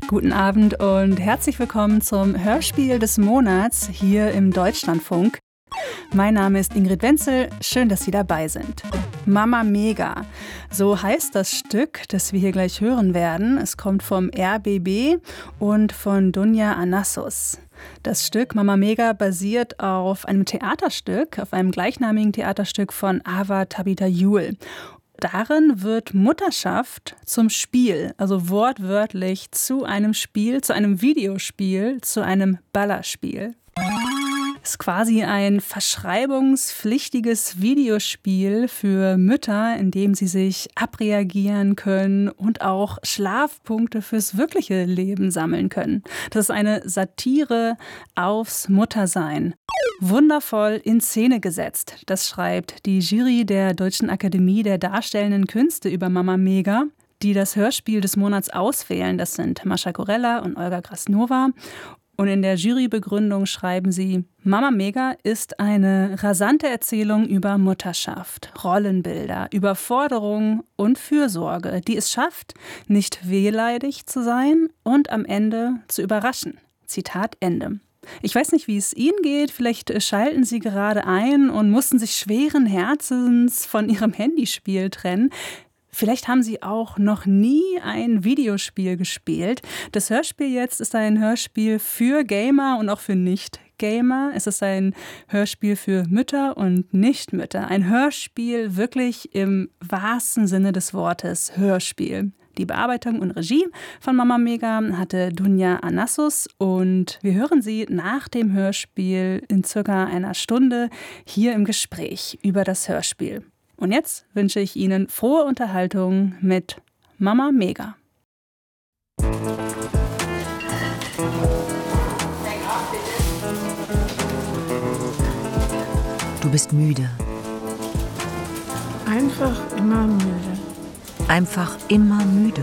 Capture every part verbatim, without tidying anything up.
Guten Abend und herzlich willkommen zum Hörspiel des Monats hier im Deutschlandfunk. Mein Name ist Ingrid Wenzel, schön, dass Sie dabei sind. Mama Mega, so heißt das Stück, das wir hier gleich hören werden. Es kommt vom R B B und von Dunja Anassos. Das Stück Mama Mega basiert auf einem Theaterstück, auf einem gleichnamigen Theaterstück von Ava Tabitha-Jühl. Darin wird Mutterschaft zum Spiel, also wortwörtlich zu einem Spiel, zu einem Videospiel, zu einem Ballerspiel. Es ist quasi ein verschreibungspflichtiges Videospiel für Mütter, in dem sie sich abreagieren können und auch Schlafpunkte fürs wirkliche Leben sammeln können. Das ist eine Satire aufs Muttersein. Wundervoll in Szene gesetzt. Das schreibt die Jury der Deutschen Akademie der Darstellenden Künste über Mama Mega, die das Hörspiel des Monats auswählen. Das sind Mascha Gorella und Olga Krasnova. Und in der Jurybegründung schreiben sie, Mama Mega ist eine rasante Erzählung über Mutterschaft, Rollenbilder, Überforderung und Fürsorge, die es schafft, nicht wehleidig zu sein und am Ende zu überraschen. Zitat Ende. Ich weiß nicht, wie es Ihnen geht. Vielleicht schalten Sie gerade ein und mussten sich schweren Herzens von Ihrem Handyspiel trennen. Vielleicht haben Sie auch noch nie ein Videospiel gespielt. Das Hörspiel jetzt ist ein Hörspiel für Gamer und auch für Nicht-Gamer. Es ist ein Hörspiel für Mütter und Nichtmütter. Ein Hörspiel wirklich im wahrsten Sinne des Wortes Hörspiel. Die Bearbeitung und Regie von Mama Mega hatte Dunja Anassos und wir hören sie nach dem Hörspiel in circa einer Stunde hier im Gespräch über das Hörspiel. Und jetzt wünsche ich Ihnen frohe Unterhaltung mit Mama Mega. Du bist müde. Einfach immer müde. Einfach immer müde.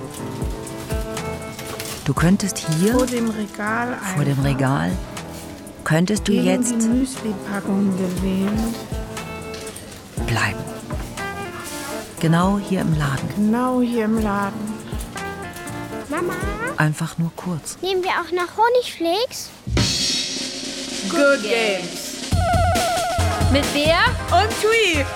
Du könntest hier, vor dem Regal, vor dem Regal, könntest du gegen jetzt die Müsli-Packung gelehnt bleiben. Genau hier im Laden. Genau hier im Laden. Mama, Einfach nur kurz. nehmen wir auch noch Honigflakes? Good Games. Mit Bea Und Tui.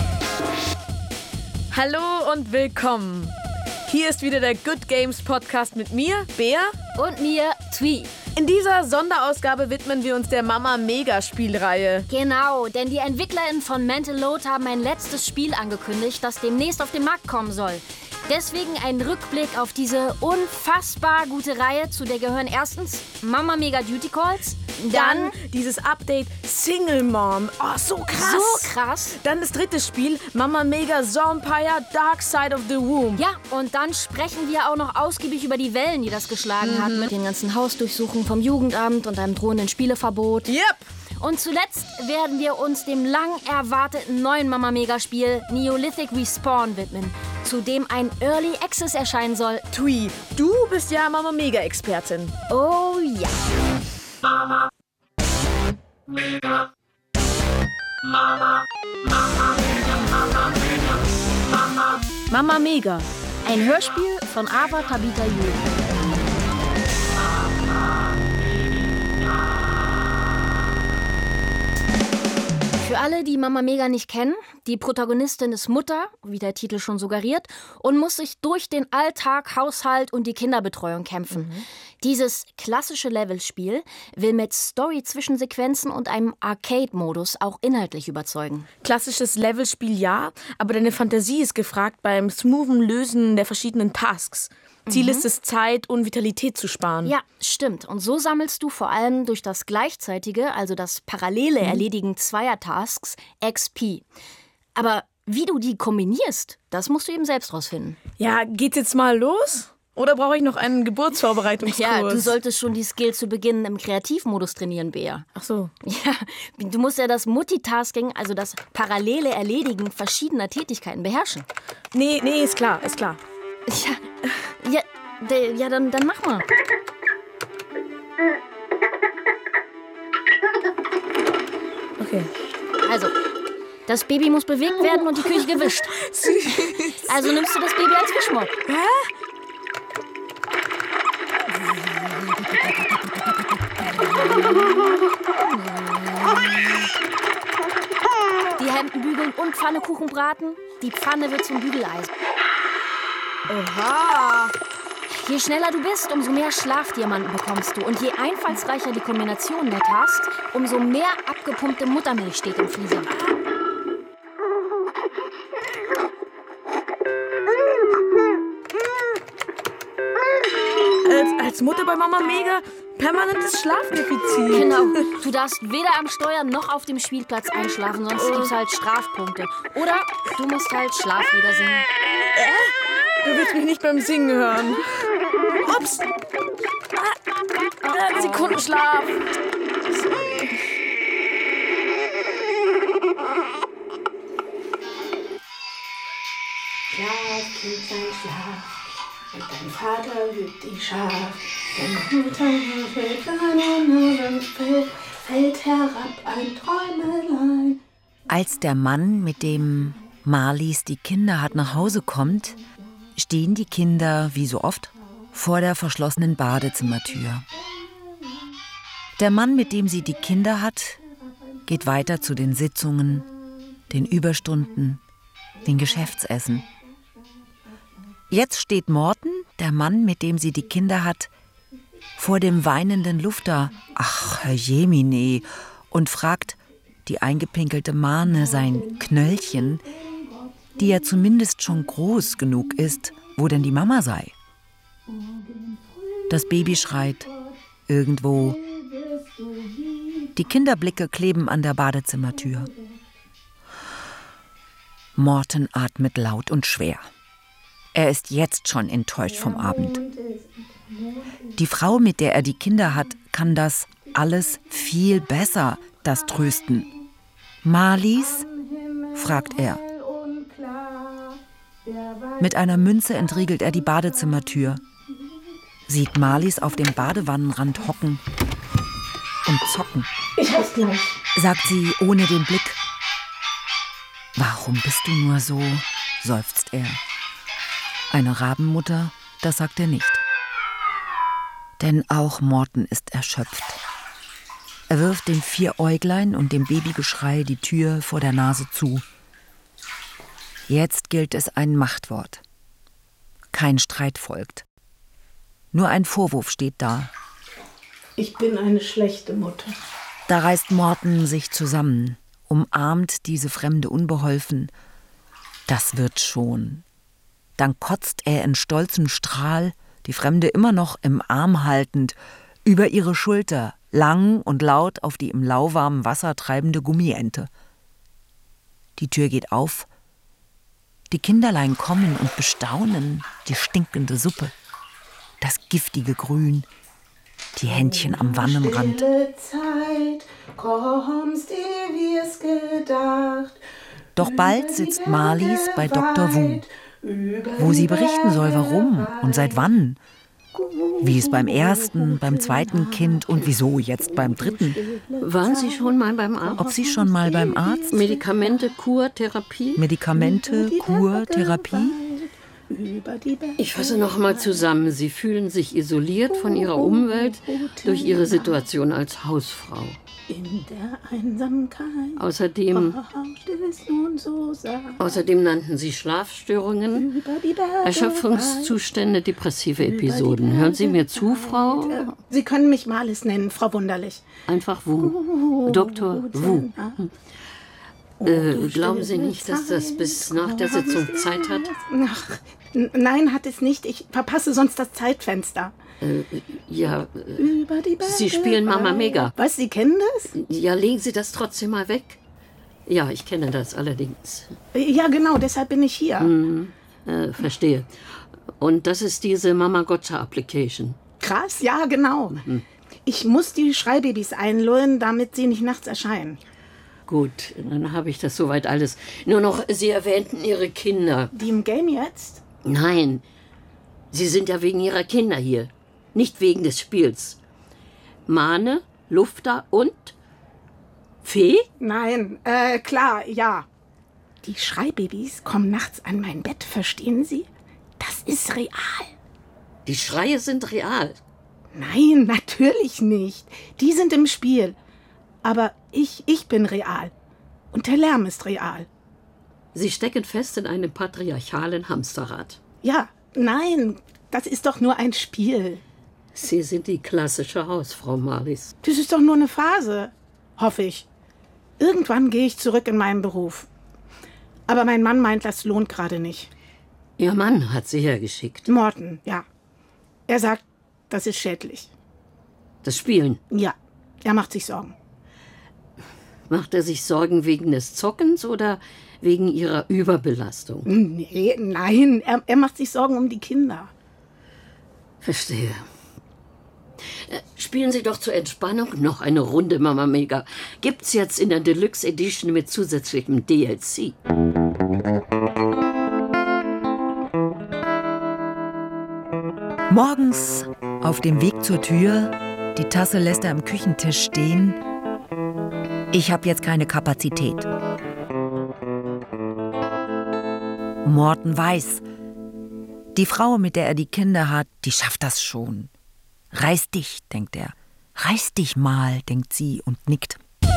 Hallo und willkommen. Hier ist wieder der Good Games Podcast mit mir, Bea. und mir Twi. In dieser Sonderausgabe widmen wir uns der Mama Mega Spielreihe. Genau, denn die EntwicklerInnen von Mental Load haben ein letztes Spiel angekündigt, das demnächst auf den Markt kommen soll. Deswegen ein Rückblick auf diese unfassbar gute Reihe, zu der gehören erstens Mama Mega Duty Calls, Dann dieses Update Single Mom. Oh, so krass. so krass. Dann das dritte Spiel Mama Mega Zompire Dark Side of the Womb. Ja, und dann sprechen wir auch noch ausgiebig über die Wellen, die das geschlagen Mhm. hat, mit den ganzen Hausdurchsuchungen vom Jugendamt und einem drohenden Spieleverbot. Yep. Und zuletzt werden wir uns dem lang erwarteten neuen Mama Mega Spiel Neolithic Respawn widmen, zu dem ein Early Access erscheinen soll. Tui, du bist ja Mama Mega Expertin. Oh ja. Mama Mega, ein Hörspiel von Ava Tabitha-Jühl. Für alle, die Mama Mega nicht kennen, die Protagonistin ist Mutter, wie der Titel schon suggeriert, und muss sich durch den Alltag, Haushalt und die Kinderbetreuung kämpfen. Mhm. Dieses klassische Levelspiel will mit Story-Zwischensequenzen und einem Arcade-Modus auch inhaltlich überzeugen. Klassisches Levelspiel ja, aber deine Fantasie ist gefragt beim smoothen Lösen der verschiedenen Tasks. Ziel Mhm. ist es, Zeit und Vitalität zu sparen. Ja, stimmt. Und so sammelst du vor allem durch das gleichzeitige, also das parallele Erledigen zweier Tasks, X P. Aber wie du die kombinierst, das musst du eben selbst rausfinden. Ja, geht's jetzt mal los? Oder brauche ich noch einen Geburtsvorbereitungskurs? Ja, du solltest schon die Skills zu Beginn im Kreativmodus trainieren, Bea. Ach so. Ja, du musst ja das Multitasking, also das parallele Erledigen verschiedener Tätigkeiten beherrschen. Nee, nee, ist klar, ist klar. Ja, ja, de, ja dann, dann mach mal. Okay. Also, das Baby muss bewegt werden und die Küche gewischt. Also nimmst du das Baby als Wischmopp. Hä? und Pfannekuchen braten. Die Pfanne wird zum Bügeleisen. Oha! Je schneller du bist, umso mehr Schlafdiamanten bekommst du. Und je einfallsreicher die Kombination nett hast, umso mehr abgepumpte Muttermilch steht im Fließer. Als, als Mutter bei Mama Mega permanentes Schlafdefizit. Genau. Du darfst weder am Steuer noch auf dem Spielplatz einschlafen, sonst gibt's halt Strafpunkte. Oder du musst halt Schlaflieder singen. Du willst mich nicht beim Singen hören. Ups! Ah, Sekundenschlaf. Schlaf, Kindlein, schlaf. Und dein Vater hüt dich scharf. Deine Mutter fällt an, fällt, fällt herab ein Träumelein. Als der Mann, mit dem Marlies die Kinder hat, nach Hause kommt, stehen die Kinder, wie so oft, vor der verschlossenen Badezimmertür. Der Mann, mit dem sie die Kinder hat, geht weiter zu den Sitzungen, den Überstunden, den Geschäftsessen. Jetzt steht Morten, der Mann, mit dem sie die Kinder hat, vor dem weinenden Lufter, ach, Herr Jemine, und fragt die eingepinkelte Marne sein Knöllchen, die ja zumindest schon groß genug ist, wo denn die Mama sei. Das Baby schreit irgendwo. Die Kinderblicke kleben an der Badezimmertür. Morten atmet laut und schwer. Er ist jetzt schon enttäuscht vom Abend. Die Frau, mit der er die Kinder hat, kann das alles viel besser, das Trösten. Marlies? Fragt er. Mit einer Münze entriegelt er die Badezimmertür, sieht Marlies auf dem Badewannenrand hocken und zocken. Ich hab's gleich, sagt sie ohne den Blick. Warum bist du nur so? Seufzt er. Eine Rabenmutter, das sagt er nicht. Denn auch Morten ist erschöpft. Er wirft den Vieräuglein und dem Babygeschrei die Tür vor der Nase zu. Jetzt gilt es ein Machtwort. Kein Streit folgt. Nur ein Vorwurf steht da. Ich bin eine schlechte Mutter. Da reißt Morten sich zusammen, umarmt diese Fremde unbeholfen. Das wird schon. Dann kotzt er in stolzem Strahl, die Fremde immer noch im Arm haltend, über ihre Schulter, lang und laut auf die im lauwarmen Wasser treibende Gummiente. Die Tür geht auf. Die Kinderlein kommen und bestaunen die stinkende Suppe, das giftige Grün, die Händchen am Wannenrand. Stille Zeit, kommst, ehe wir's gedacht. Doch bald sitzt Marlies bei Doktor Wu, wo sie berichten soll, warum und seit wann. Wie es beim ersten, beim zweiten Kind und wieso jetzt beim dritten. Waren Sie schon mal beim Arzt? Ob sie schon mal beim Arzt? Medikamente, Kur, Therapie? Medikamente, Kur, Therapie? Ich fasse noch mal zusammen. Sie fühlen sich isoliert von Ihrer Umwelt durch Ihre Situation als Hausfrau. In der Einsamkeit. Außerdem, So außerdem nannten Sie Schlafstörungen, Erschöpfungszustände, depressive Episoden. Hören Sie mir zu, Frau? Sie können mich Marlies nennen, Frau Wunderlich. Einfach Wu. Doktor Wu. Äh, glauben Sie nicht, dass das bis nach der Sitzung Zeit hat? Ach, n- nein, hat es nicht. Ich verpasse sonst das Zeitfenster. Äh, ja, äh, Über die Berge Sie spielen Mama Mega. Was, Sie kennen das? Ja, legen Sie das trotzdem mal weg. Ja, ich kenne das allerdings. Ja, genau, deshalb bin ich hier. Hm, äh, verstehe. Und das ist diese Mama Gotcha Application. Krass, ja, genau. Mhm. Ich muss die Schreibabys einlullen, damit sie nicht nachts erscheinen. Gut, dann habe ich das soweit alles. Nur noch, Sie erwähnten Ihre Kinder. Die im Game jetzt? Nein, Sie sind ja wegen Ihrer Kinder hier. Nicht wegen des Spiels. Mane, Lufter und Fee? Nein, äh, klar, ja. Die Schreibabys kommen nachts an mein Bett, verstehen Sie? Das ist real. Die Schreie sind real. Nein, natürlich nicht. Die sind im Spiel. Aber ich, ich bin real. Und der Lärm ist real. Sie stecken fest in einem patriarchalen Hamsterrad. Ja, nein, das ist doch nur ein Spiel. Sie sind die klassische Hausfrau, Marlies. Das ist doch nur eine Phase, hoffe ich. Irgendwann gehe ich zurück in meinen Beruf. Aber mein Mann meint, das lohnt gerade nicht. Ihr Mann hat Sie hergeschickt. Morten, ja. Er sagt, das ist schädlich. Das Spielen? Ja, er macht sich Sorgen. Macht er sich Sorgen wegen des Zockens oder wegen Ihrer Überbelastung? Nee, nein, er, er macht sich Sorgen um die Kinder. Verstehe. Spielen Sie doch zur Entspannung noch eine Runde Mama Mega. Gibt's jetzt in der Deluxe Edition mit zusätzlichem D L C. Morgens auf dem Weg zur Tür, die Tasse lässt er am Küchentisch stehen. Ich habe jetzt keine Kapazität. Morten weiß, die Frau, mit der er die Kinder hat, die schafft das schon. Reiß dich, denkt er. Reiß dich mal, denkt sie und nickt.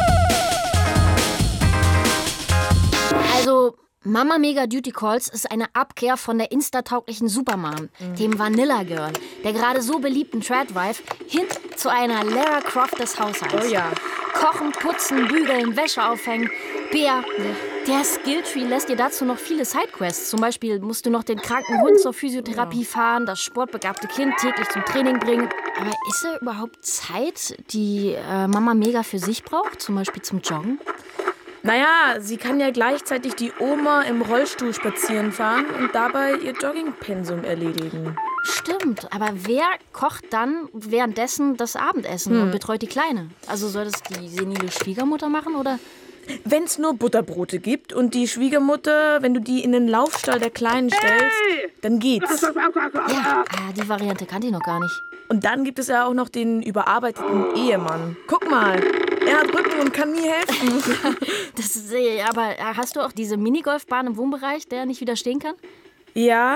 Also, Mama Mega Duty Calls ist eine Abkehr von der instatauglichen Supermom, mhm. dem Vanilla Girl, der gerade so beliebten Tradwife, hin zu einer Lara Croft des Haushalts. Oh ja. Kochen, putzen, bügeln, Wäsche aufhängen. Bea, der Skilltree lässt dir dazu noch viele Sidequests. Zum Beispiel musst du noch den kranken Hund zur Physiotherapie fahren, das sportbegabte Kind täglich zum Training bringen. Aber ist da überhaupt Zeit, die äh, Mama Mega für sich braucht? Zum Beispiel zum Joggen? Naja, sie kann ja gleichzeitig die Oma im Rollstuhl spazieren fahren und dabei ihr Joggingpensum erledigen. Stimmt, aber wer kocht dann währenddessen das Abendessen hm. und betreut die Kleine? Also soll das die senile Schwiegermutter machen, oder? Wenn es nur Butterbrote gibt und die Schwiegermutter, wenn du die in den Laufstall der Kleinen stellst, dann geht's. Ja, die Variante kannte ich noch gar nicht. Und dann gibt es ja auch noch den überarbeiteten Ehemann. Guck mal, er hat Rücken und kann nie helfen. Das ist, aber hast du auch diese Minigolfbahn im Wohnbereich, der nicht widerstehen kann? Ja.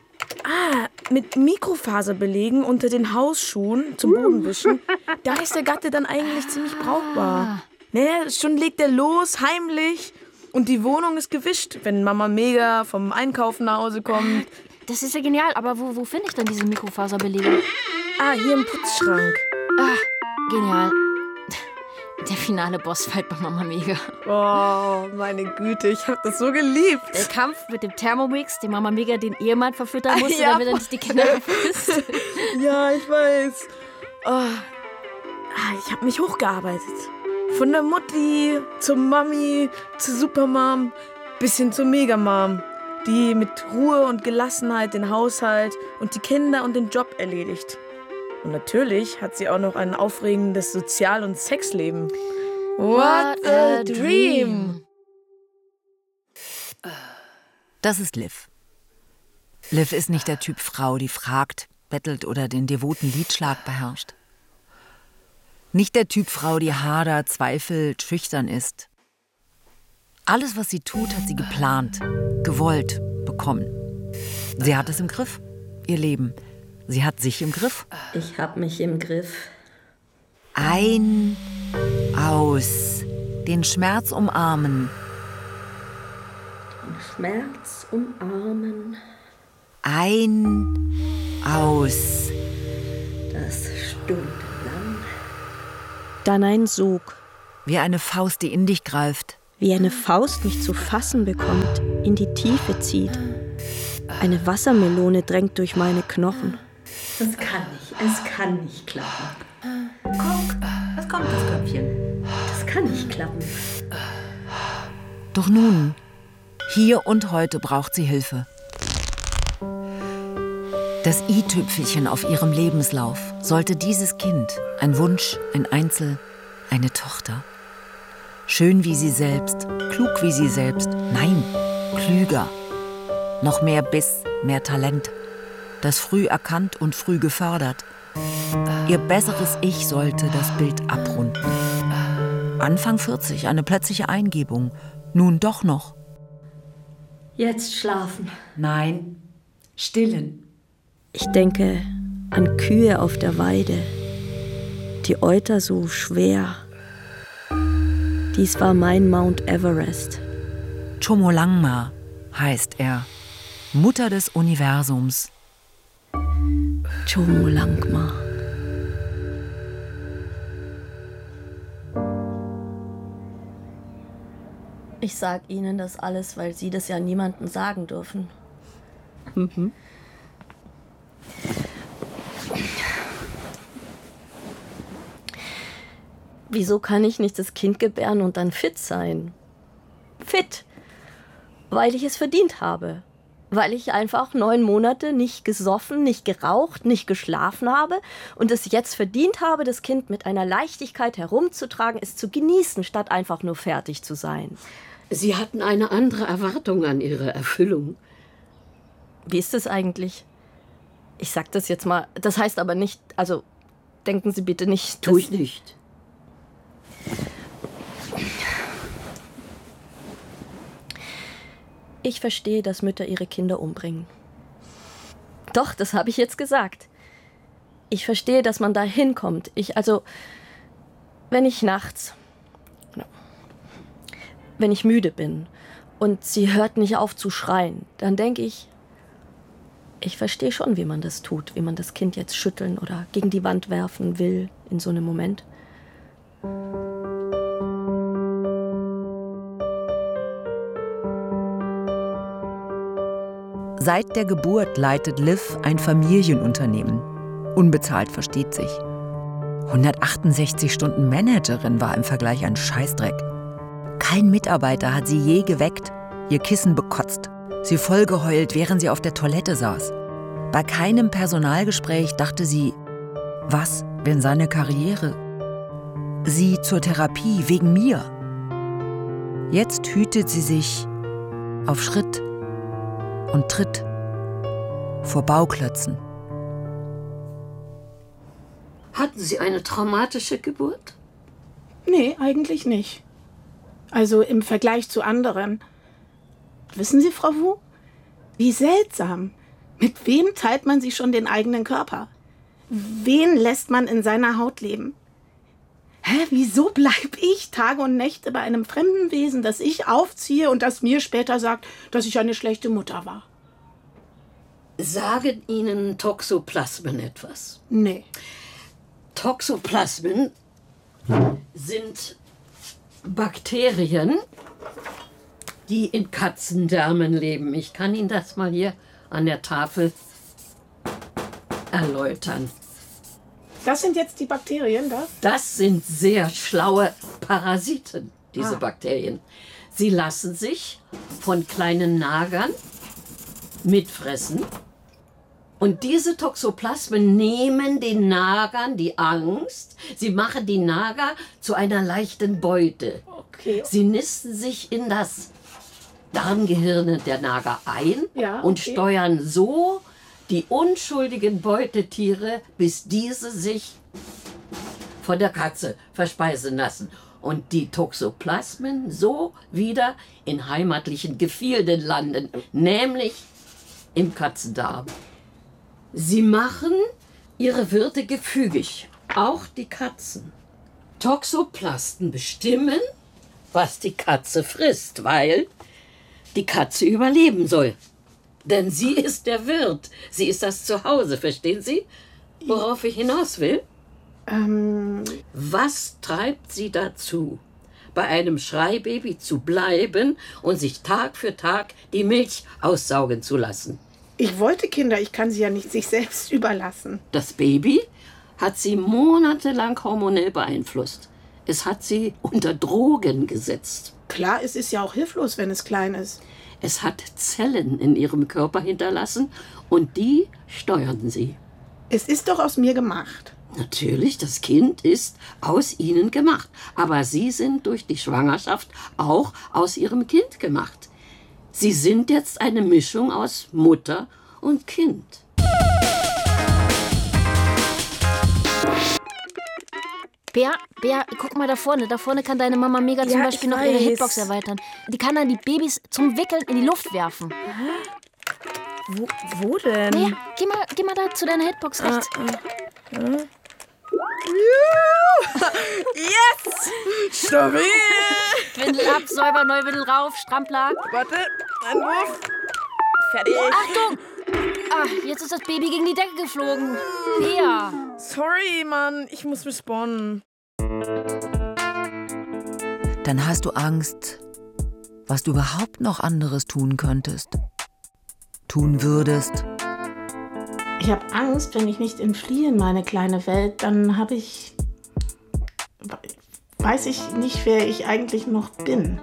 Ah, mit Mikrofaserbelegen unter den Hausschuhen zum Bodenwischen. Da ist der Gatte dann eigentlich ziemlich brauchbar. Naja, schon legt er los, heimlich. Und die Wohnung ist gewischt, wenn Mama Mega vom Einkaufen nach Hause kommt. Das ist ja genial, aber wo, wo finde ich denn diese Mikrofaserbelege? Ah, hier im Putzschrank. Ah, genial. Der finale Bossfight bei Mama Mega. Oh, meine Güte, ich hab das so geliebt. Der Kampf mit dem Thermomix, den Mama Mega den Ehemann verfüttern musste, ja, damit er nicht die Kinder frisst. Ja, ich weiß. Oh. Ich hab mich hochgearbeitet. Von der Mutti zur Mami, zur Supermom, bis hin zur Megamom, die mit Ruhe und Gelassenheit den Haushalt und die Kinder und den Job erledigt. Und natürlich hat sie auch noch ein aufregendes Sozial- und Sexleben. What a dream! Das ist Liv. Liv ist nicht der Typ Frau, die fragt, bettelt oder den devoten Liedschlag beherrscht. Nicht der Typ Frau, die hadert, zweifelt, schüchtern ist. Alles, was sie tut, hat sie geplant, gewollt, bekommen. Sie hat es im Griff, ihr Leben. Sie hat sich im Griff. Ich hab mich im Griff. Ein, aus, den Schmerz umarmen. Den Schmerz umarmen. Ein, aus. Das stundenlang. Dann ein Sog. Wie eine Faust, die in dich greift. Wie eine Faust mich zu fassen bekommt, in die Tiefe zieht. Eine Wassermelone drängt durch meine Knochen. Das kann nicht, es kann nicht klappen. Guck, was kommt das Köpfchen? Das kann nicht klappen. Doch nun, hier und heute braucht sie Hilfe. Das i-Tüpfelchen auf ihrem Lebenslauf sollte dieses Kind, ein Wunsch, ein Einzel, eine Tochter. Schön wie sie selbst, klug wie sie selbst, nein, klüger. Noch mehr Biss, mehr Talent. Das früh erkannt und früh gefördert. Ihr besseres Ich sollte das Bild abrunden. Anfang vierzig, eine plötzliche Eingebung. Nun doch noch. Jetzt schlafen. Nein, stillen. Ich denke an Kühe auf der Weide, die Euter so schwer. Dies war mein Mount Everest. Chomolangma heißt er, Mutter des Universums. Chomolangma. Ich sag Ihnen das alles, weil Sie das ja niemandem sagen dürfen. Mhm. Wieso kann ich nicht das Kind gebären und dann fit sein? Fit, weil ich es verdient habe. Weil ich einfach neun Monate nicht gesoffen, nicht geraucht, nicht geschlafen habe und es jetzt verdient habe, das Kind mit einer Leichtigkeit herumzutragen, es zu genießen, statt einfach nur fertig zu sein. Sie hatten eine andere Erwartung an Ihre Erfüllung. Wie ist das eigentlich? Ich sag das jetzt mal, das heißt aber nicht, also denken Sie bitte nicht... Tu ich nicht. Ich verstehe, dass Mütter ihre Kinder umbringen. Doch, das habe ich jetzt gesagt. Ich verstehe, dass man da hinkommt. Ich, also, wenn ich nachts, wenn ich müde bin und sie hört nicht auf zu schreien, dann denke ich, ich verstehe schon, wie man das tut, wie man das Kind jetzt schütteln oder gegen die Wand werfen will in so einem Moment. Seit der Geburt leitet Liv ein Familienunternehmen. Unbezahlt, versteht sich. hundertachtundsechzig Stunden Managerin war im Vergleich ein Scheißdreck. Kein Mitarbeiter hat sie je geweckt, ihr Kissen bekotzt, sie vollgeheult, während sie auf der Toilette saß. Bei keinem Personalgespräch dachte sie, was, wenn seine Karriere? Sie zur Therapie wegen mir. Jetzt hütet sie sich auf Schritt und Tritt vor Bauklötzen. Hatten Sie eine traumatische Geburt? Nee, eigentlich nicht. Also im Vergleich zu anderen. Wissen Sie, Frau Wu? Wie seltsam. Mit wem teilt man sich schon den eigenen Körper? Wen lässt man in seiner Haut leben? Hä, wieso bleib ich Tage und Nächte bei einem fremden Wesen, das ich aufziehe und das mir später sagt, dass ich eine schlechte Mutter war? Sagen Ihnen Toxoplasmen etwas? Nee. Toxoplasmen sind Bakterien, die in Katzendärmen leben. Ich kann Ihnen das mal hier an der Tafel erläutern. Das sind jetzt die Bakterien da? Das sind sehr schlaue Parasiten, diese Ah. Bakterien. Sie lassen sich von kleinen Nagern mitfressen. Und diese Toxoplasmen nehmen den Nagern die Angst. Sie machen die Nager zu einer leichten Beute. Okay. Sie nisten sich in das Darmgehirn der Nager ein Ja, und okay. steuern so die unschuldigen Beutetiere, bis diese sich von der Katze verspeisen lassen. Und die Toxoplasmen so wieder in heimatlichen Gefilden landen, nämlich im Katzendarm. Sie machen ihre Wirte gefügig, auch die Katzen. Toxoplasten bestimmen, was die Katze frisst, weil die Katze überleben soll. Denn sie ist der Wirt, sie ist das Zuhause, verstehen Sie, worauf ich hinaus will? Ähm, Was treibt sie dazu, bei einem Schreibaby zu bleiben und sich Tag für Tag die Milch aussaugen zu lassen? ich wollte Kinder, ich kann sie ja nicht sich selbst überlassen. Das Baby hat sie monatelang hormonell beeinflusst. Es hat sie unter Drogen gesetzt. Klar, es ist ja auch hilflos, wenn es klein ist. Es hat Zellen in ihrem Körper hinterlassen und die steuern sie. Es ist doch aus mir gemacht. Natürlich, das Kind ist aus ihnen gemacht. Aber sie sind durch die Schwangerschaft auch aus ihrem Kind gemacht. Sie sind jetzt eine Mischung aus Mutter und Kind. Bea, Bea, guck mal da vorne. Da vorne kann deine Mama Mega zum Ja, Beispiel ich noch ihre weiß. Hitbox erweitern. Die kann dann die Babys zum Wickeln in die Luft werfen. Wo, wo denn? Naja, geh mal, geh mal da zu deiner Hitbox rechts. Yes! Stabil! Windel ab, Säuber, Neuwindel rauf, Strampler. Warte, ein Wurf. Fertig. Achtung! Ah, jetzt ist das Baby gegen die Decke geflogen. Bea. Sorry, Mann, ich muss respawnen. Dann hast du Angst, was du überhaupt noch anderes tun könntest. Tun würdest. Ich habe Angst, wenn ich nicht entfliehe in meine kleine Welt, dann habe ich... weiß ich nicht, wer ich eigentlich noch bin.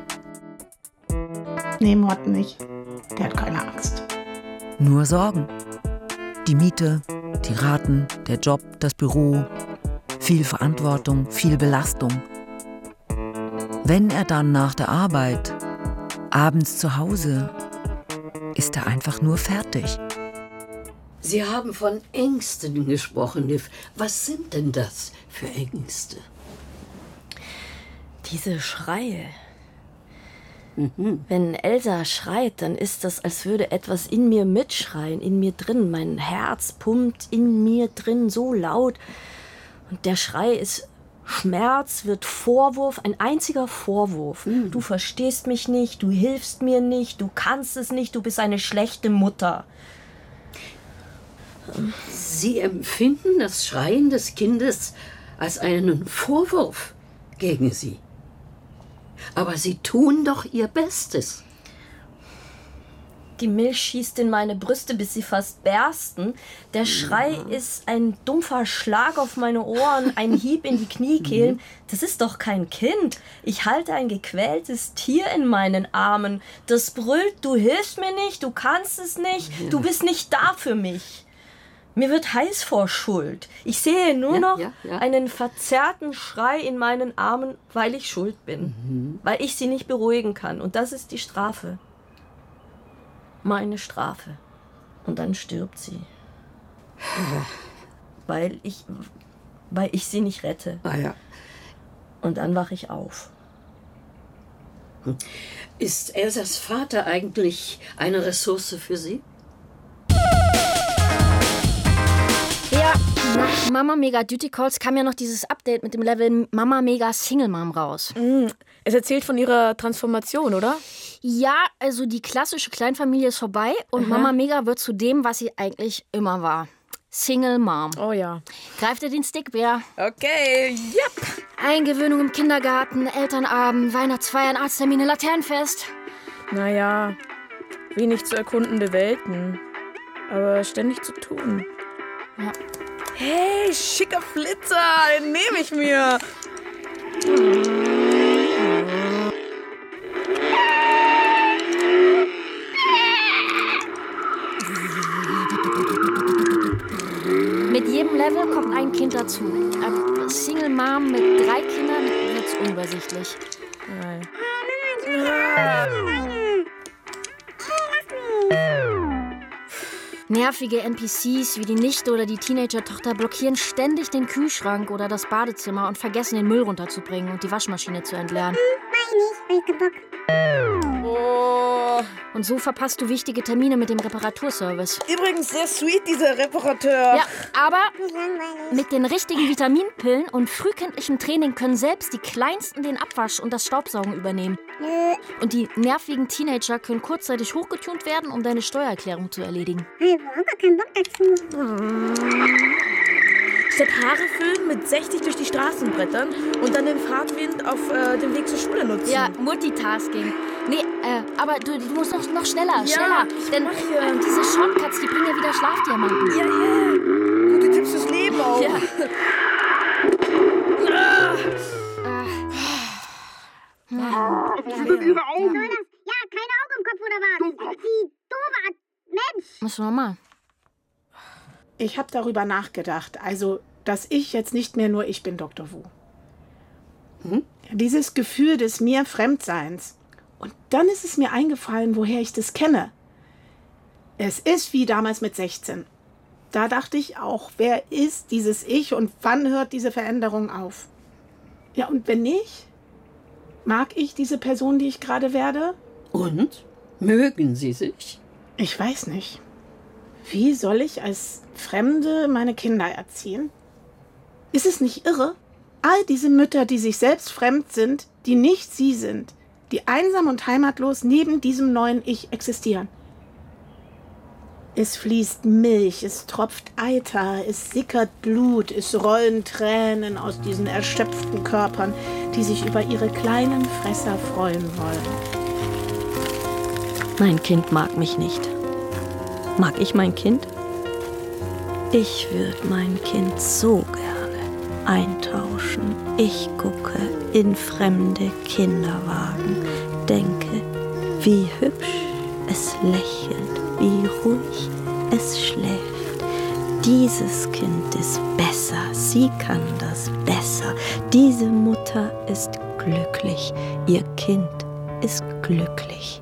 Nee, Mord nicht. Der hat keine Angst. Nur Sorgen. Die Miete, die Raten, der Job, das Büro. Viel Verantwortung, viel Belastung. Wenn er dann nach der Arbeit, abends zu Hause, ist er einfach nur fertig. Sie haben von Ängsten gesprochen, Liv. Was sind denn das für Ängste? Diese Schreie. Mhm. Wenn Elsa schreit, dann ist das, als würde etwas in mir mitschreien, in mir drin. Mein Herz pumpt in mir drin so laut. Und der Schrei ist Schmerz, wird Vorwurf, ein einziger Vorwurf. Mhm. Du verstehst mich nicht, du hilfst mir nicht, du kannst es nicht, du bist eine schlechte Mutter. Sie empfinden das Schreien des Kindes als einen Vorwurf gegen Sie. Aber Sie tun doch Ihr Bestes. Die Milch schießt in meine Brüste, bis sie fast bersten. Der Schrei ja. ist ein dumpfer Schlag auf meine Ohren, ein Hieb in die Kniekehlen. Das ist doch kein Kind. Ich halte ein gequältes Tier in meinen Armen. Das brüllt, du hilfst mir nicht, du kannst es nicht, ja. du bist nicht da für mich. Mir wird heiß vor Schuld. Ich sehe nur ja, noch ja, ja. einen verzerrten Schrei in meinen Armen, weil ich schuld bin. Mhm. Weil ich sie nicht beruhigen kann. Und das ist die Strafe. Meine Strafe. Und dann stirbt sie. weil ich, weil ich sie nicht rette. Ah, ja. Und dann wache ich auf. Ist Elsas Vater eigentlich eine Ressource für Sie? Ja, nach Mama Mega Duty Calls kam ja noch dieses Update mit dem Level Mama Mega Single Mom raus. Mm, es erzählt von ihrer Transformation, oder? Ja, also die klassische Kleinfamilie ist vorbei und Aha. Mama Mega wird zu dem, was sie eigentlich immer war. Single Mom. Oh ja. Greift ihr den Stick, Bea? Okay, yep. Eingewöhnung im Kindergarten, Elternabend, Weihnachtsfeiern, Arzttermine, Laternenfest. Naja, wenig zu erkundende Welten. Aber ständig zu tun. Ja. Hey, schicker Flitzer, den nehme ich mir. Mit jedem Level kommt ein Kind dazu. Ab Single Mom mit drei Kindern wird's unübersichtlich. Nein. Nervige N P Cs wie die Nichte oder die Teenager-Tochter blockieren ständig den Kühlschrank oder das Badezimmer und vergessen, den Müll runterzubringen und die Waschmaschine zu entleeren. Oh. Und so verpasst du wichtige Termine mit dem Reparaturservice. Übrigens sehr sweet, dieser Reparateur. Ja, aber mit den richtigen Vitaminpillen und frühkindlichem Training können selbst die Kleinsten den Abwasch und das Staubsaugen übernehmen. Und die nervigen Teenager können kurzzeitig hochgetunt werden, um deine Steuererklärung zu erledigen. Ich habe gar keinen Bock dazu. Statt Haare föhnen mit sechzig durch die Straßen brettern und dann den Fahrtwind auf äh, dem Weg zur Schule nutzen. Ja, Multitasking. Nee, äh, aber du, du musst noch, noch schneller, ja, schneller. Denn äh, diese Shortcuts, die bringen ja wieder Schlafdiamanten. Ja, ja. Gute Tipps fürs Leben auch. Ja. Ihre Augen. Ja, keine Augen im Kopf oder was? Die doofe Mensch. Was nochmal? Ich habe darüber nachgedacht, also, dass ich jetzt nicht mehr nur ich bin, Doktor Wu. Hm? Dieses Gefühl des mir Fremdseins. Und dann ist es mir eingefallen, woher ich das kenne. Es ist wie damals mit sechzehn. Da dachte ich auch, wer ist dieses Ich und wann hört diese Veränderung auf? Ja, und wenn nicht, mag ich diese Person, die ich gerade werde? Und? Mögen Sie sich? Ich weiß nicht. Wie soll ich als Fremde meine Kinder erziehen? Ist es nicht irre? All diese Mütter, die sich selbst fremd sind, die nicht sie sind, die einsam und heimatlos neben diesem neuen Ich existieren. Es fließt Milch, es tropft Eiter, es sickert Blut, es rollen Tränen aus diesen erschöpften Körpern, die sich über ihre kleinen Fresser freuen wollen. Mein Kind mag mich nicht. Mag ich mein Kind? Ich würde mein Kind so gerne eintauschen. Ich gucke in fremde Kinderwagen, denke, wie hübsch es lächelt, wie ruhig es schläft. Dieses Kind ist besser, sie kann das besser. Diese Mutter ist glücklich, ihr Kind ist glücklich.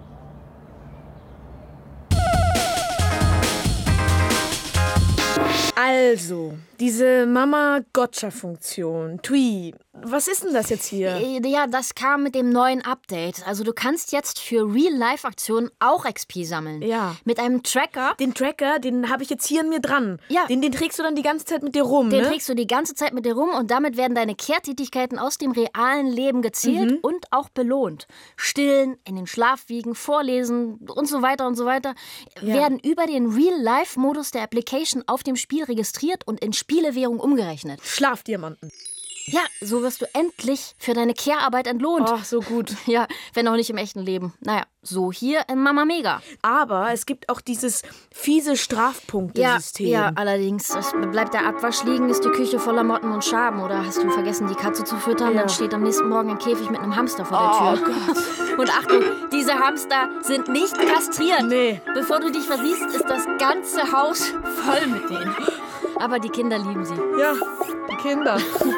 Also, diese Mama-Gotcha-Funktion, Tui, was ist denn das jetzt hier? Ja, das kam mit dem neuen Update. Also du kannst jetzt für Real-Life-Aktionen auch X P sammeln. Ja. Mit einem Tracker. Den Tracker, den habe ich jetzt hier an mir dran. Ja. Den, den trägst du dann die ganze Zeit mit dir rum, Den ne? trägst du die ganze Zeit mit dir rum und damit werden deine Kehrtätigkeiten aus dem realen Leben gezählt Mhm. und auch belohnt. Stillen, in den Schlaf wiegen, vorlesen und so weiter und so weiter Ja. werden über den Real-Life-Modus der Application auf dem Spiel registriert und in Spielewährung umgerechnet. Schlafdiamanten. Ja, so wirst du endlich für deine Care-Arbeit entlohnt. Ach, so gut. Ja, wenn auch nicht im echten Leben. Naja, so hier in Mama Mega. Aber es gibt auch dieses fiese Strafpunktesystem. Ja, ja, allerdings. Es bleibt der Abwasch liegen, ist die Küche voller Motten und Schaben. Oder hast du vergessen, die Katze zu füttern? Ja. Dann steht am nächsten Morgen ein Käfig mit einem Hamster vor der Tür. Oh Gott. Und Achtung, diese Hamster sind nicht kastriert. Nee. Bevor du dich versiehst, ist das ganze Haus voll mit denen. Aber die Kinder lieben sie. Ja, die Kinder.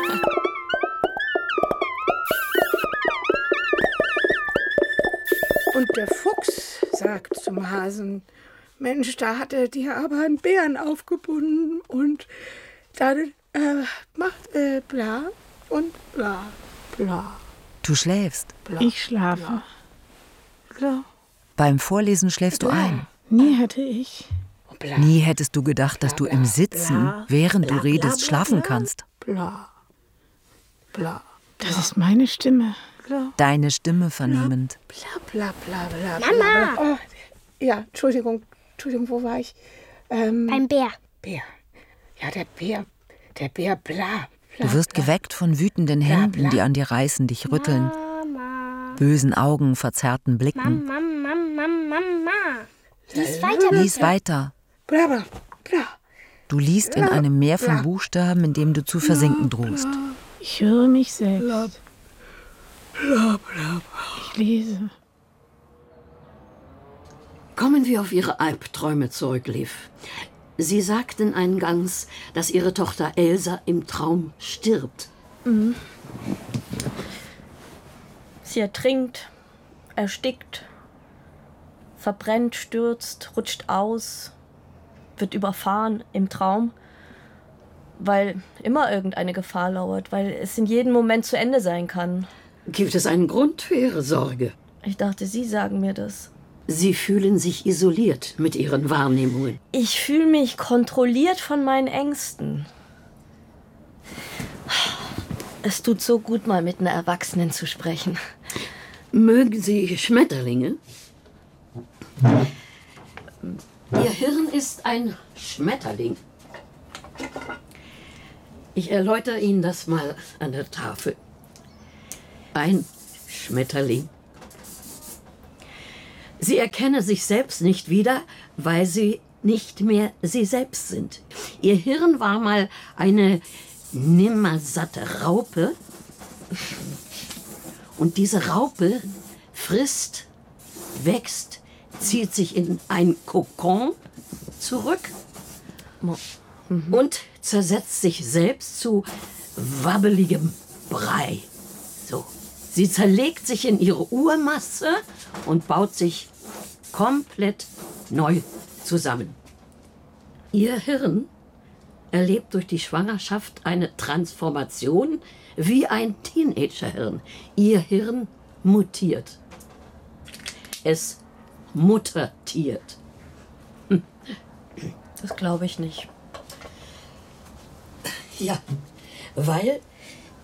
Und der Fuchs sagt zum Hasen, Mensch, da hat er dir aber einen Bären aufgebunden und dann äh, macht äh, bla und bla, bla. Du schläfst. bla. Ich schlafe. Bla. Beim Vorlesen schläfst du ein. Nie hätte ich. Bla, Nie hättest du gedacht, dass du im Sitzen, bla, während du bla, redest, bla, schlafen bla, kannst. Bla, bla. Das ist meine Stimme. Bla, Deine Stimme vernehmend. bla, bla, bla, bla. Mama! Bla. Oh, ja, Entschuldigung, Entschuldigung, wo war ich? Ähm, Beim Bär. Bär. Ja, der Bär. Der Bär, bla. bla Du wirst bla. geweckt von wütenden Händen, die an dir reißen, dich rütteln. Bösen Augen, verzerrten Blicken. Mama, Mama, Mama. Lies weiter, Lies bitte. weiter. Bla, bla, bla. Du liest in einem Meer von Buchstaben, in dem du zu versinken drohst. Ich höre mich selbst. Ich lese. Kommen wir auf Ihre Albträume zurück, Liv. Sie sagten eingangs, dass Ihre Tochter Elsa im Traum stirbt. Sie ertrinkt, erstickt, verbrennt, stürzt, rutscht aus, wird überfahren im Traum, weil immer irgendeine Gefahr lauert, weil es in jedem Moment zu Ende sein kann. Gibt es einen Grund für Ihre Sorge? Ich dachte, Sie sagen mir das. Sie fühlen sich isoliert mit Ihren Wahrnehmungen. Ich fühle mich kontrolliert von meinen Ängsten. Es tut so gut, mal mit einer Erwachsenen zu sprechen. Mögen Sie Schmetterlinge? Ihr Hirn ist ein Schmetterling. Ich erläutere Ihnen das mal an der Tafel. Ein Schmetterling. Sie erkennen sich selbst nicht wieder, weil sie nicht mehr sie selbst sind. Ihr Hirn war mal eine nimmersatte Raupe. Und diese Raupe frisst, wächst, zieht sich in ein Kokon zurück und zersetzt sich selbst zu wabbeligem Brei. So. Sie zerlegt sich in ihre Urmasse und baut sich komplett neu zusammen. Ihr Hirn erlebt durch die Schwangerschaft eine Transformation wie ein Teenagerhirn. Ihr Hirn mutiert. Es muttertiert. Das glaube ich nicht. Ja, weil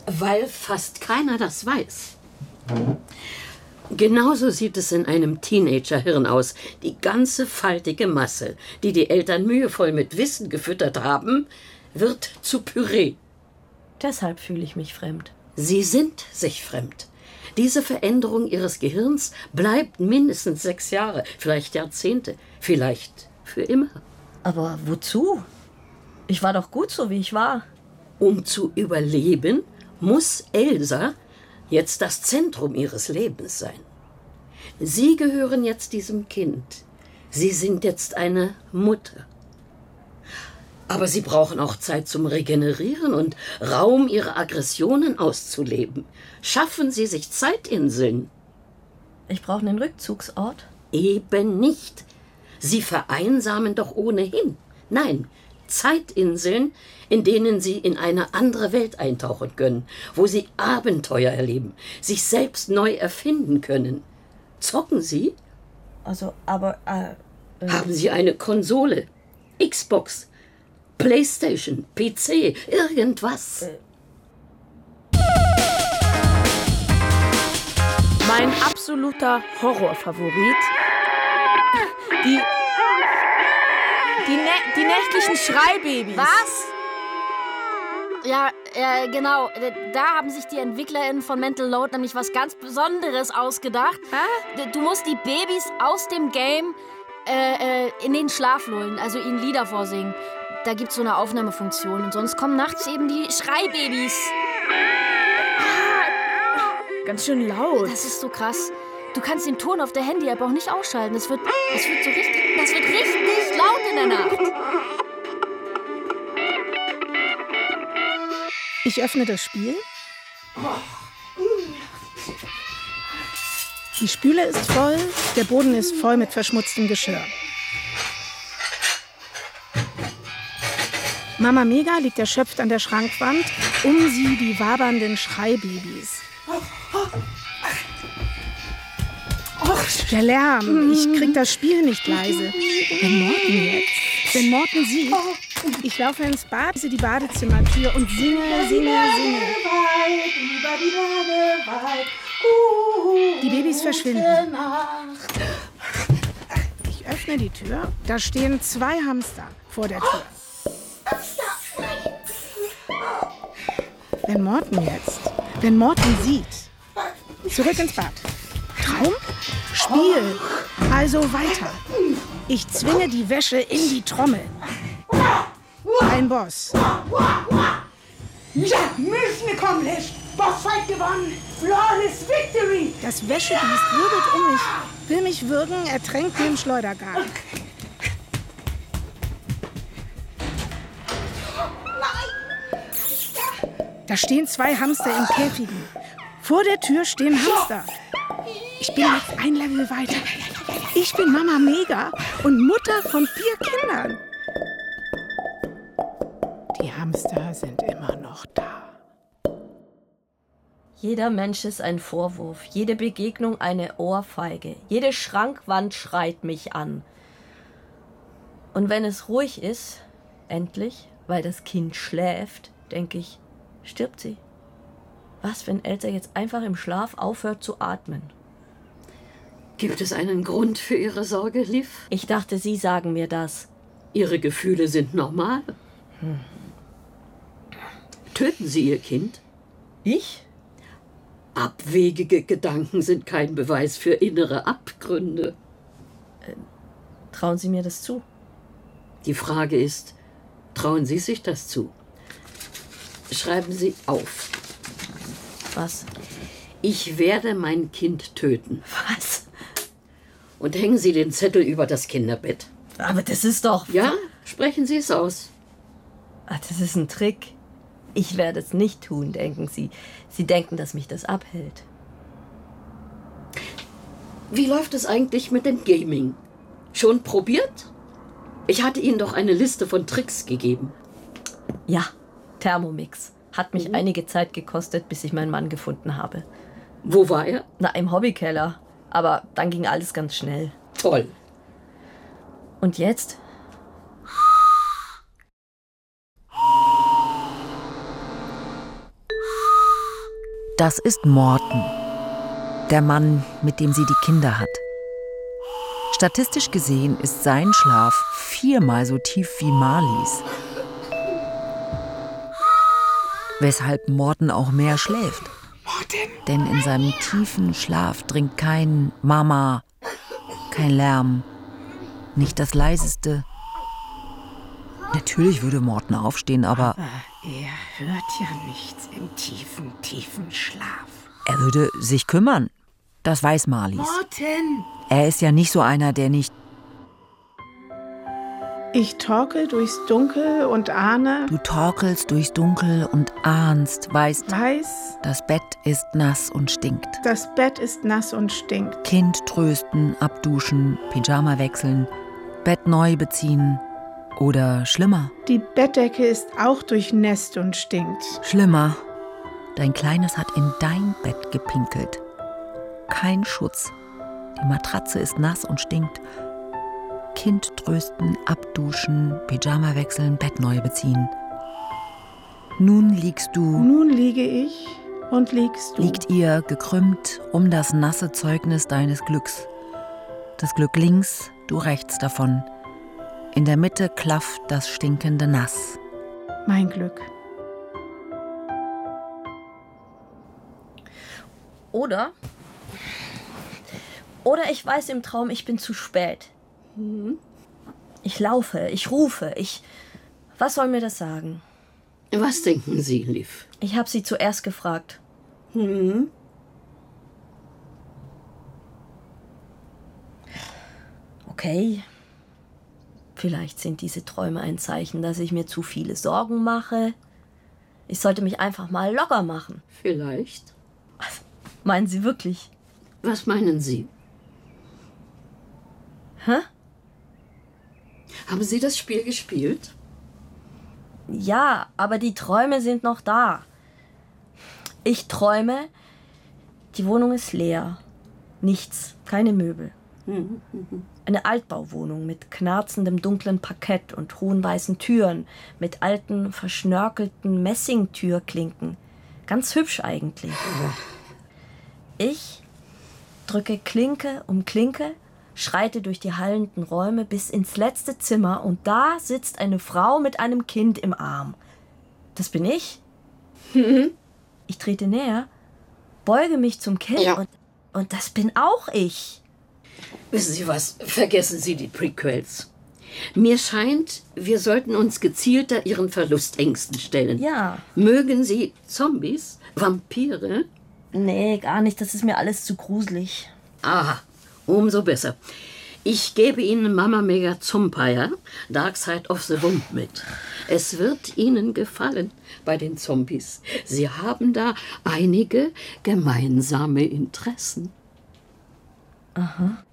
Weil fast keiner das weiß. Genauso sieht es in einem Teenagerhirn aus. Die ganze faltige Masse, die die Eltern mühevoll mit Wissen gefüttert haben, wird zu Püree. Deshalb fühle ich mich fremd. Sie sind sich fremd. Diese Veränderung ihres Gehirns bleibt mindestens sechs Jahre, vielleicht Jahrzehnte, vielleicht für immer. Aber wozu? Ich war doch gut so, wie ich war. Um zu überleben, muss Elsa jetzt das Zentrum ihres Lebens sein. Sie gehören jetzt diesem Kind. Sie sind jetzt eine Mutter. Aber sie brauchen auch Zeit zum Regenerieren und Raum, ihre Aggressionen auszuleben. Schaffen Sie sich Zeitinseln. Ich brauche einen Rückzugsort. Eben nicht. Sie vereinsamen doch ohnehin. Nein, Zeitinseln, in denen Sie in eine andere Welt eintauchen können, wo Sie Abenteuer erleben, sich selbst neu erfinden können. Zocken Sie? Also, aber... Äh, äh. Haben Sie eine Konsole? Xbox? Playstation? P C? Irgendwas? Äh. Mein absoluter Horrorfavorit. Die... Die, nä die nächtlichen Schreibabys. Was? Ja, äh, genau. Da haben sich die EntwicklerInnen von Mental Load nämlich was ganz Besonderes ausgedacht. Hä? Du musst die Babys aus dem Game äh, äh, in den Schlaf lullen, also ihnen Lieder vorsingen. Da gibt's so eine Aufnahmefunktion und sonst kommen nachts eben die Schreibabys. Ganz schön laut. Das ist so krass. Du kannst den Ton auf der Handy-App auch nicht ausschalten. Das wird, das wird so richtig, das wird richtig laut in der Nacht. Ich öffne das Spiel. Die Spüle ist voll, der Boden ist voll mit verschmutztem Geschirr. Mama Mega liegt erschöpft an der Schrankwand, um sie die wabernden Schreibabys. Der Lärm, ich krieg das Spiel nicht leise. Wenn Morten jetzt, wenn Morten sieht, ich laufe ins Bad, sehe die Badezimmertür und singe, singe, singe. Die Babys verschwinden. Ich öffne die Tür, da stehen zwei Hamster vor der Tür. Wenn Morten jetzt, wenn Morten sieht, zurück ins Bad. Traum? Spiel. Also weiter. Ich zwinge die Wäsche in die Trommel. Ein Boss. Ja, Mission accomplished. Bossfight gewonnen. Flawless victory. Das Wäschebiest wirbelt um mich, will mich würgen, ertränkt mir im Schleudergarten. Da stehen zwei Hamster in Käfigen. Vor der Tür stehen Hamster. Ich bin jetzt ein Level weiter. Ich bin Mama Mega und Mutter von vier Kindern. Die Hamster sind immer noch da. Jeder Mensch ist ein Vorwurf, jede Begegnung eine Ohrfeige, jede Schrankwand schreit mich an. Und wenn es ruhig ist, endlich, weil das Kind schläft, denke ich, stirbt sie. Was, wenn Elsa jetzt einfach im Schlaf aufhört zu atmen? Gibt es einen Grund für Ihre Sorge, Liv? Ich dachte, Sie sagen mir das. Ihre Gefühle sind normal. Hm. Töten Sie Ihr Kind? Ich? Abwegige Gedanken sind kein Beweis für innere Abgründe. Äh, trauen Sie mir das zu? Die Frage ist, trauen Sie sich das zu? Schreiben Sie auf. Was? Ich werde mein Kind töten. Was? Und hängen Sie den Zettel über das Kinderbett. Aber das ist doch... Ja, sprechen Sie es aus. Ach, das ist ein Trick. Ich werde es nicht tun, denken Sie. Sie denken, dass mich das abhält. Wie läuft es eigentlich mit dem Gaming? Schon probiert? Ich hatte Ihnen doch eine Liste von Tricks gegeben. Ja, Thermomix. Hat mich Mhm. einige Zeit gekostet, bis ich meinen Mann gefunden habe. Wo war er? Na, im Hobbykeller. Aber dann ging alles ganz schnell. Toll. Und jetzt? Das ist Morten, der Mann, mit dem sie die Kinder hat. Statistisch gesehen ist sein Schlaf viermal so tief wie Marlies. Weshalb Morten auch mehr schläft. Denn in seinem tiefen Schlaf dringt kein Mama, kein Lärm, nicht das leiseste. Natürlich würde Morten aufstehen, aber... Aber er hört ja nichts im tiefen, tiefen Schlaf. Er würde sich kümmern. Das weiß Marlies. Morten! Er ist ja nicht so einer, der nicht... Ich torkel durchs Dunkel und ahne... Du torkelst durchs Dunkel und ahnst, weißt... Weiß... Das Bett ist nass und stinkt. Das Bett ist nass und stinkt. Kind trösten, abduschen, Pyjama wechseln, Bett neu beziehen oder schlimmer. Die Bettdecke ist auch durchnässt und stinkt. Schlimmer. Dein Kleines hat in dein Bett gepinkelt. Kein Schutz. Die Matratze ist nass und stinkt. Kind trösten, abduschen, Pyjama wechseln, Bett neu beziehen. Nun liegst du... Nun liege ich und liegst du. Liegt ihr gekrümmt um das nasse Zeugnis deines Glücks. Das Glück links, du rechts davon. In der Mitte klafft das stinkende Nass. Mein Glück. Oder? Oder ich weiß im Traum, ich bin zu spät. Ich laufe, ich rufe, ich... Was soll mir das sagen? Was denken Sie, Liv? Ich habe sie zuerst gefragt. Hm? Okay. Vielleicht sind diese Träume ein Zeichen, dass ich mir zu viele Sorgen mache. Ich sollte mich einfach mal locker machen. Vielleicht. Meinen Sie wirklich? Was meinen Sie? Hä? Haben Sie das Spiel gespielt? Ja, aber die Träume sind noch da. Ich träume, die Wohnung ist leer. Nichts, keine Möbel. Eine Altbauwohnung mit knarzendem dunklen Parkett und hohen weißen Türen, mit alten, verschnörkelten Messingtürklinken. Ganz hübsch eigentlich. Ich drücke Klinke um Klinke, schreite durch die hallenden Räume bis ins letzte Zimmer und da sitzt eine Frau mit einem Kind im Arm. Das bin ich. Ich trete näher, beuge mich zum Kind Ja. und, und das bin auch ich. Wissen Sie was? Vergessen Sie die Prequels. Mir scheint, wir sollten uns gezielter Ihren Verlustängsten stellen. Ja. Mögen Sie Zombies, Vampire? Nee, gar nicht. Das ist mir alles zu gruselig. Aha, umso besser. Ich gebe Ihnen Mama Mega Zompire, Dark Side of the Womb mit. Es wird Ihnen gefallen bei den Zombies. Sie haben da einige gemeinsame Interessen. Aha.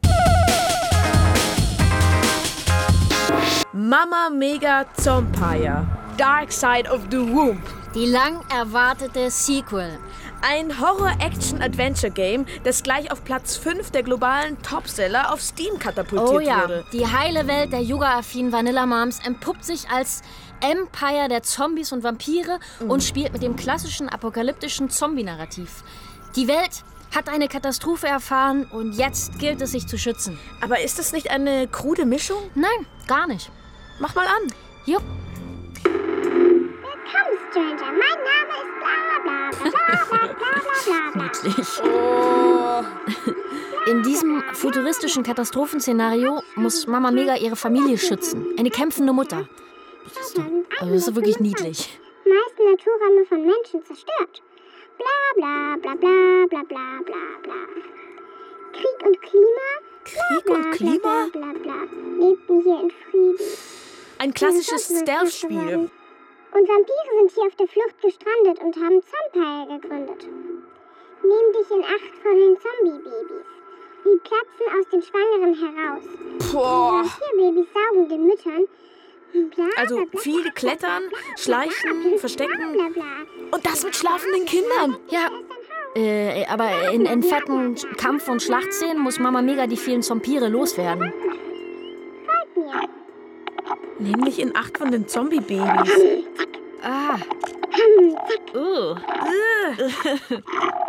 Mama Mega Zompire, Dark Side of the Womb. Die lang erwartete Sequel. Ein Horror-Action-Adventure-Game, das gleich auf Platz fünf der globalen Topseller auf Steam katapultiert Oh ja, wurde. die heile Welt der yoga-affinen Vanilla Moms entpuppt sich als Empire der Zombies und Vampire Mhm. und spielt mit dem klassischen apokalyptischen Zombie-Narrativ. Die Welt hat eine Katastrophe erfahren und jetzt gilt es, sich zu schützen. Aber ist das nicht eine krude Mischung? Nein, gar nicht. Mach mal an. Jupp. Willkommen, Stranger. Mein Name ist bla bla bla bla bla bla bla. Niedlich. Oh. In diesem futuristischen Katastrophenszenario muss Mama Mega ihre Familie schützen. Eine kämpfende Mutter. Das ist, doch, also das ist doch wirklich niedlich. Meisten Naturräume von Menschen zerstört. Bla bla bla bla bla bla bla bla. Krieg und Klima. Krieg bla, und bla, Klima? Bla bla bla. Lebten hier in Frieden. Ein klassisches Stealth-Spiel. Und Vampire sind hier auf der Flucht gestrandet und haben Zompire gegründet. Nimm dich in Acht vor den Zombie-Babys. Die platzen aus den Schwangeren heraus. Boah. Die Vampir-Babys saugen den Müttern. Bla, Also bla, bla, viel bla, klettern, bla, bla, schleichen, bla, verstecken. bla, bla. Und das mit schlafenden Kindern. Ja, äh, aber in, in fetten Kampf- und Schlachtszenen muss Mama Mega die vielen Zombire loswerden. Folgt mir. Nämlich in Acht von den Zombie-Babys. Ah. Uh.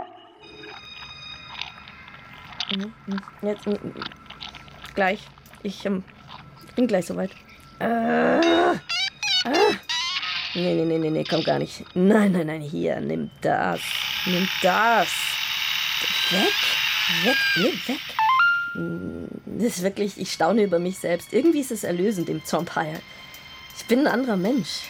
Mhm. Jetzt, m- m- gleich. Ich ähm, bin gleich soweit. Äh, ah. Nee, nee, nee, nee, nee, komm gar nicht. Nein, nein, nein, hier, nimm das. Nimm das. Weg, weg, nee, weg. Das ist wirklich, ich staune über mich selbst. Irgendwie ist es erlösend im Zombie. Ich bin ein anderer Mensch.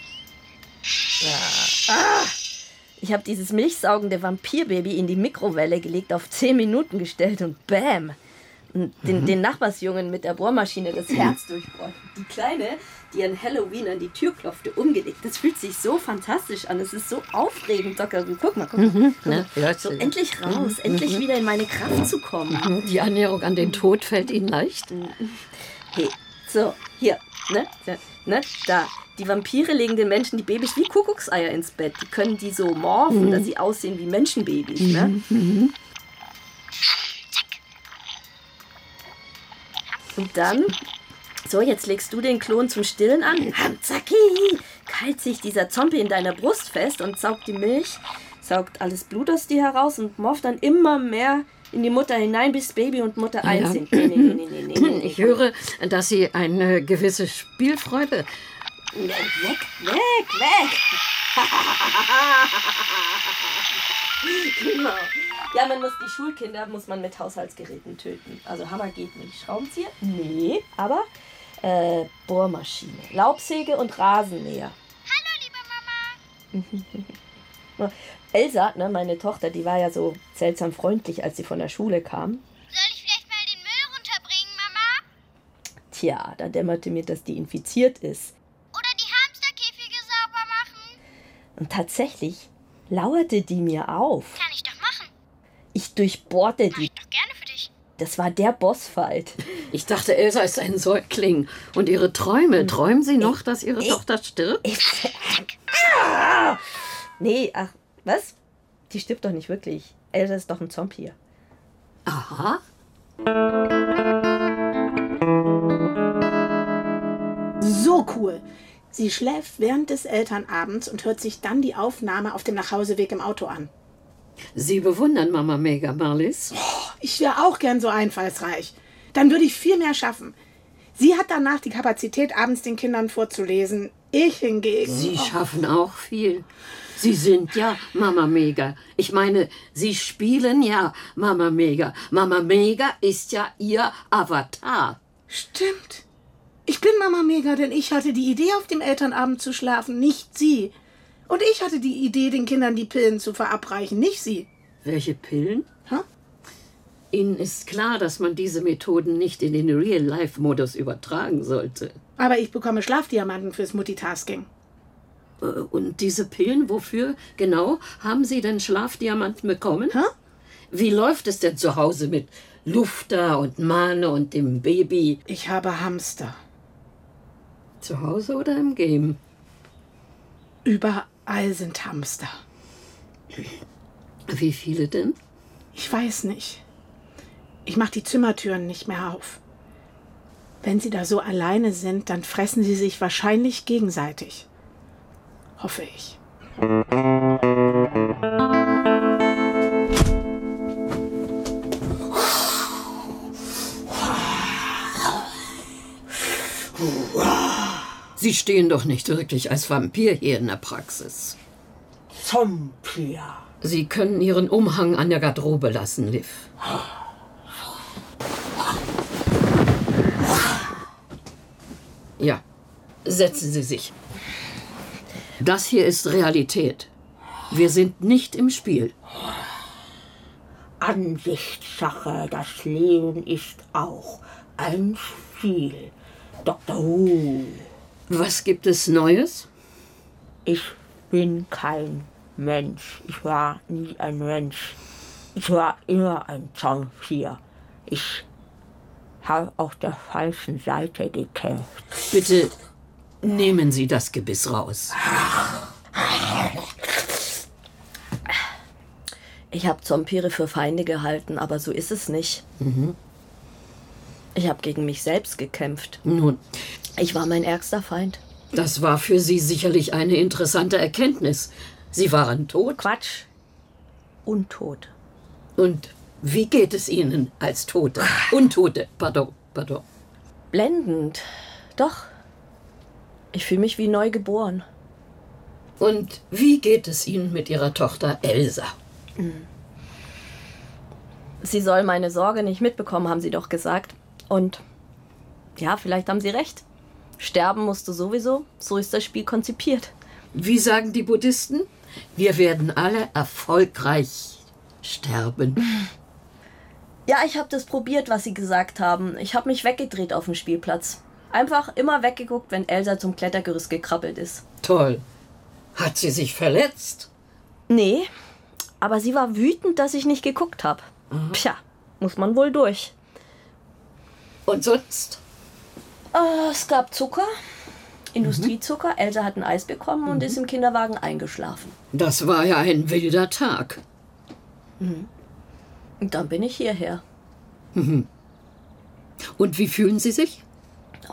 Ja. Ah. Ich habe dieses milchsaugende Vampirbaby in die Mikrowelle gelegt, auf zehn Minuten gestellt und bam. Und den, mhm. den Nachbarsjungen mit der Bohrmaschine das Herz durchbohrt. Die Kleine, die an Halloween an die Tür klopfte, umgelegt. Das fühlt sich so fantastisch an. Es ist so aufregend, Docker. Guck mal, guck mal. Mhm. Guck mal. Ja, so endlich raus, mhm. endlich wieder in meine Kraft zu kommen. Die Annäherung an den Tod fällt Ihnen leicht? Hey, so, hier, ne, ne, da. Die Vampire legen den Menschen die Babys wie Kuckuckseier ins Bett. Die können die so morphen, mhm. dass sie aussehen wie Menschenbabys, ne? Mhm. Und dann, so, jetzt legst du den Klon zum Stillen an. Hamzaki! Keilt sich dieser Zombie in deiner Brust fest und saugt die Milch, saugt alles Blut aus dir heraus und morpht dann immer mehr in die Mutter hinein, bis Baby und Mutter ja. eins sind. Nee, nee, nee, nee, nee, nee, ich höre, dass Sie eine gewisse Spielfreude... Weg, weg, weg! Genau. Ja, man muss die Schulkinder muss man mit Haushaltsgeräten töten. Also Hammer geht nicht. Schraubenzieher? Nee, aber äh, Bohrmaschine, Laubsäge und Rasenmäher. Hallo, liebe Mama! Elsa, ne, meine Tochter, die war ja so seltsam freundlich, als sie von der Schule kam. Soll ich vielleicht mal den Müll runterbringen, Mama? Tja, da dämmerte mir, dass die infiziert ist. Oder die Hamsterkäfige sauber machen? Und tatsächlich lauerte die mir auf. Kann ich doch machen. Ich durchbohrte Mach die. ich doch gerne für dich. Das war der Bossfight. Ich dachte, Elsa ist ein Säugling. Und ihre Träume, träumen Sie noch, dass Ihre ich, Tochter stirbt? Ich, ah, nee, ach, was? Die stirbt doch nicht wirklich. Elsa ist doch ein Zombie. Aha. So cool. Sie schläft während des Elternabends und hört sich dann die Aufnahme auf dem Nachhauseweg im Auto an. Sie bewundern Mama Mega, Marlies? Oh, ich wäre auch gern so einfallsreich. Dann würde ich viel mehr schaffen. Sie hat danach die Kapazität, abends den Kindern vorzulesen. Ich hingegen... Sie oh. schaffen auch viel. Sie sind ja Mama Mega. Ich meine, Sie spielen ja Mama Mega. Mama Mega ist ja Ihr Avatar. Stimmt. Ich bin Mama Mega, denn ich hatte die Idee, auf dem Elternabend zu schlafen, nicht Sie. Und ich hatte die Idee, den Kindern die Pillen zu verabreichen, nicht Sie. Welche Pillen? Hä? Ihnen ist klar, dass man diese Methoden nicht in den Real-Life-Modus übertragen sollte. Aber ich bekomme Schlafdiamanten fürs Multitasking. Und diese Pillen, wofür genau haben Sie denn Schlafdiamanten bekommen? Hä? Wie läuft es denn zu Hause mit Lufter und Mane und dem Baby? Ich habe Hamster. Zu Hause oder im Game? Überall sind Hamster. Wie viele denn? Ich weiß nicht. Ich mache die Zimmertüren nicht mehr auf. Wenn sie da so alleine sind, dann fressen sie sich wahrscheinlich gegenseitig. Hoffe ich. Sie stehen doch nicht wirklich als Vampir hier in der Praxis. Zombie. Sie können Ihren Umhang an der Garderobe lassen, Liv. Ja, setzen Sie sich. Das hier ist Realität. Wir sind nicht im Spiel. Ansichtssache, das Leben ist auch ein Spiel. Doktor Who. Was gibt es Neues? Ich bin kein Mensch. Ich war nie ein Mensch. Ich war immer ein Zombie. Ich habe auf der falschen Seite gekämpft. Bitte nehmen Sie das Gebiss raus. Ich habe Vampire für Feinde gehalten, aber so ist es nicht. Mhm. Ich habe gegen mich selbst gekämpft. Nun, ich war mein ärgster Feind. Das war für Sie sicherlich eine interessante Erkenntnis. Sie waren tot. Quatsch. Untot. Und Wie geht es Ihnen als Tote? Untote, pardon, pardon. Blendend. Doch. Ich fühle mich wie neu geboren. Und wie geht es Ihnen mit Ihrer Tochter Elsa? Sie soll meine Sorge nicht mitbekommen, haben Sie doch gesagt. Und ja, vielleicht haben Sie recht. Sterben musst du sowieso. So ist das Spiel konzipiert. Wie sagen die Buddhisten? Wir werden alle erfolgreich sterben. Ja, ich habe das probiert, was Sie gesagt haben. Ich habe mich weggedreht auf dem Spielplatz. Einfach immer weggeguckt, wenn Elsa zum Klettergerüst gekrabbelt ist. Toll. Hat sie sich verletzt? Nee, aber sie war wütend, dass ich nicht geguckt habe. Tja, muss man wohl durch. Und sonst? Äh, es gab Zucker, Industriezucker. Mhm. Elsa hat ein Eis bekommen mhm. und ist im Kinderwagen eingeschlafen. Das war ja ein wilder Tag. Mhm. Und dann bin ich hierher. Mhm. Und wie fühlen Sie sich? Oh,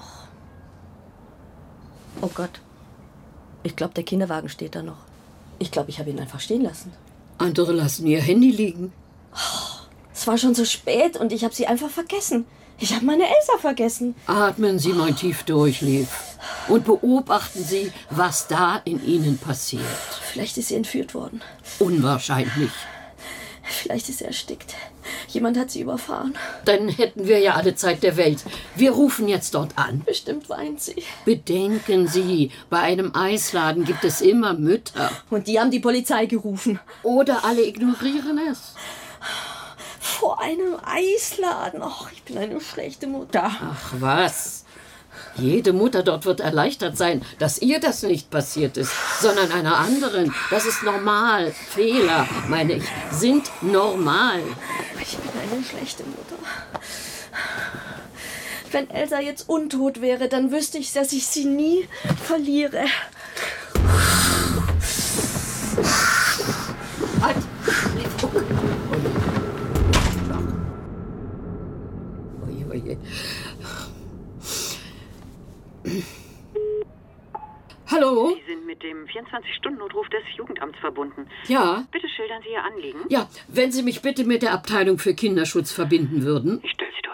oh Gott. Ich glaube, der Kinderwagen steht da noch. Ich glaube, ich habe ihn einfach stehen lassen. Andere lassen ihr Handy liegen. Oh, es war schon so spät und ich habe sie einfach vergessen. Ich habe meine Elsa vergessen. Atmen Sie mal tief durch, Liv. Und beobachten Sie, was da in Ihnen passiert. Vielleicht ist sie entführt worden. Unwahrscheinlich. Vielleicht ist sie erstickt. Jemand hat sie überfahren. Dann hätten wir ja alle Zeit der Welt. Wir rufen jetzt dort an. Bestimmt weint sie. Bedenken Sie, bei einem Eisladen gibt es immer Mütter. Und die haben die Polizei gerufen. Oder alle ignorieren es. Vor einem Eisladen. Och, ich bin eine schlechte Mutter. Ach was. Jede Mutter dort wird erleichtert sein, dass ihr das nicht passiert ist, sondern einer anderen. Das ist normal. Fehler, meine ich, sind normal. Ich bin eine schlechte Mutter. Wenn Elsa jetzt untot wäre, dann wüsste ich, dass ich sie nie verliere. Halt! Oje, oje. Hallo? Sie sind mit dem vierundzwanzig-Stunden-Notruf des Jugendamts verbunden. Ja? Bitte schildern Sie Ihr Anliegen. Ja, wenn Sie mich bitte mit der Abteilung für Kinderschutz verbinden würden. Ich stelle Sie durch.